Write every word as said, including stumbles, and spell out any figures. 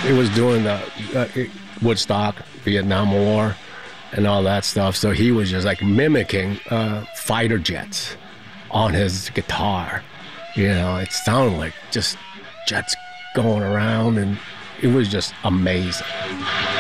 It was during the uh, Woodstock, Vietnam War, and all that stuff. So he was just like mimicking uh, fighter jets on his guitar. You know, it sounded like just jets going around, and it was just amazing.